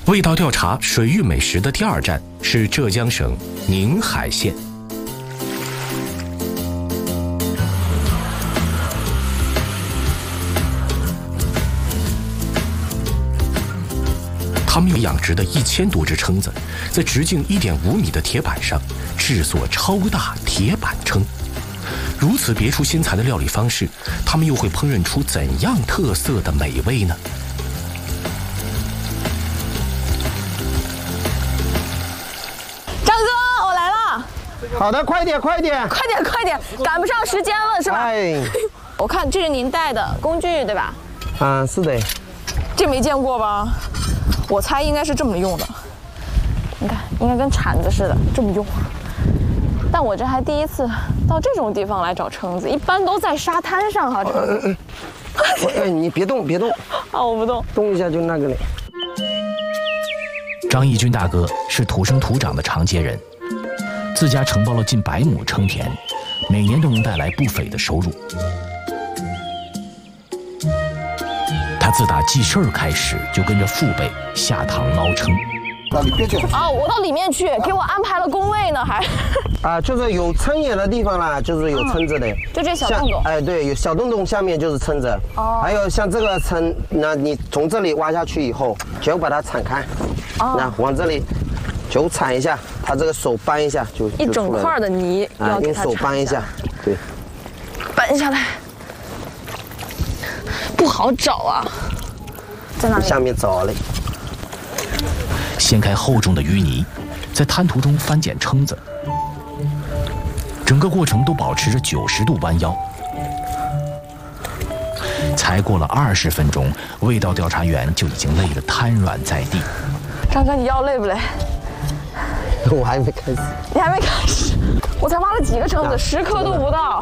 味道调查水域美食的第2站是浙江省宁海县。他们有养殖的1000多只蛏子，在直径1.5米的铁板上制作超大铁板蛏。如此别出心裁的料理方式，他们又会烹饪出怎样特色的美味呢？ 张哥，我来了。 好的，快点，快点， 快点，快点，赶不上时间了是吧？ 哎， 我看这是您带的工具对吧？ 啊，是的。 这没见过吧？我猜应该是这么用的，你看，应该跟铲子似的这么用。但我这还第一次到这种地方来找蛏子，一般都在沙滩上哈。 你别动，别动。 啊，我不动。 动一下就那个了。 张义军大哥是土生土长的长街人，自家承包了近100亩蛏田，每年都能带来不菲的收入。他自打记事儿开始，就跟着父辈下塘捞蛏。 到里边去。 啊，我到里面去，给我安排了工位呢，还。 啊，就是有蛏眼的地方啦，就是有蛏子的。 就这小洞洞。 哎，对，有小洞洞下面就是蛏子。哦。还有像这个蛏，那你从这里挖下去以后，就把它铲开。哦。那往这里，就铲一下，它这个手扳一下就。 一整块的泥要给它用手扳一下，对。 扳下来。不好找啊，在哪里？ 下面找嘞。 掀开厚重的淤泥，在滩涂中翻捡蛏子，整个过程都保持着90度弯腰。才过了20分钟，味道调查员就已经累得瘫软在地。 张哥，你腰累不累？ 我还没开始。 你还没开始？我才挖了几个蛏子，10颗都不到。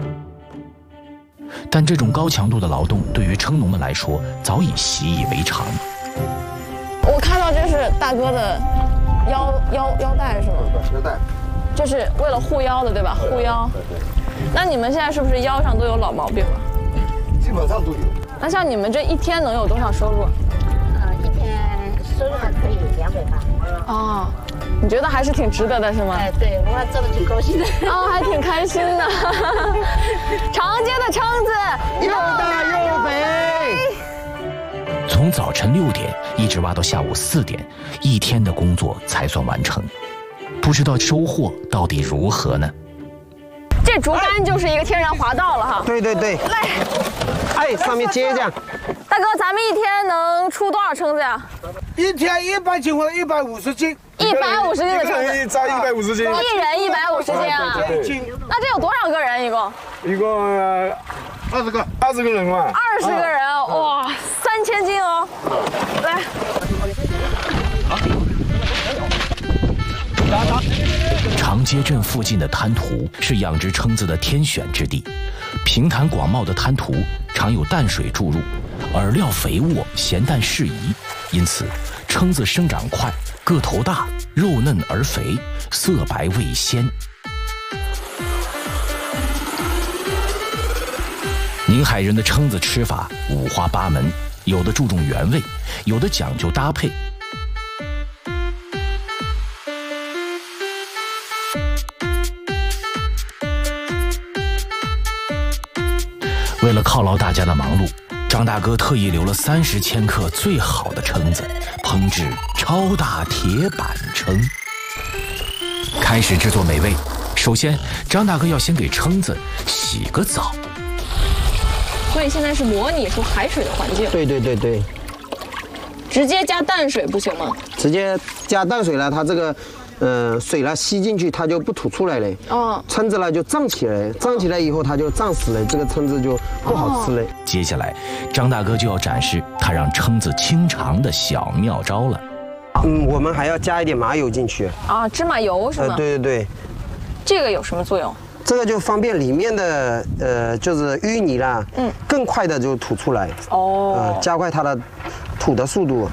但这种高强度的劳动对于蛏农们来说早已习以为常。 我看到这是大哥的腰带是吗？ 腰带， 这是为了护腰的对吧？护腰。那你们现在是不是腰上都有老毛病了？ 基本上都有。 那像你们这一天能有多少收入？ 一天收入还可以280。 哦，你觉得还是挺值得的是吗？ 哎，对，我做的挺高兴的。 哦，还挺开心的。长街的蛏子又大又肥。 从早晨6点一直挖到下午4点，一天的工作才算完成。不知道收获到底如何呢？ 这竹竿就是一个天然滑道了哈。 对对对。 来， 哎，上面接着。 大哥，咱们一天能出多少蛏子呀？ 一天一般情况150斤。 150斤的蛏子， 扎150斤。 一人150斤啊？那这有多少个人一共？ 一共20个人嘛。 20个人，哇，3000斤哦。来。 长街镇附近的滩涂是养殖蛏子的天选之地，平坦广袤的滩涂常有淡水注入，饵料肥沃，咸淡适宜，因此蛏子生长快，个头大，肉嫩而肥，色白味鲜。宁海人的蛏子吃法五花八门，有的注重原味，有的讲究搭配。为了犒劳大家的忙碌，张大哥特意留了30千克最好的蛏子，烹制超大铁板蛏。开始制作美味，首先张大哥要先给蛏子洗个澡。 所以现在是模拟出海水的环境。 对对对对。 直接加淡水不行吗？ 直接加淡水了，它这个。水呢吸进去，它就不吐出来了。哦，蛏子呢就胀起来，胀起来以后它就胀死了，这个蛏子就不好吃了。 接下来，张大哥就要展示他让蛏子清肠的小妙招了。 我们还要加一点麻油进去。 啊，芝麻油是吗？ 对对对。 这个有什么作用？ 这个就方便里面的就是淤泥啦，更快的就吐出来。哦。加快它的吐的速度。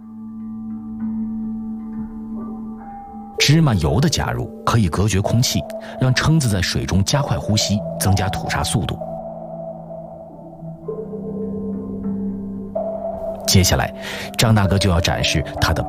芝麻油的加入可以隔绝空气，让蛏子在水中加快呼吸，增加吐沙速度。接下来，张大哥就要展示他的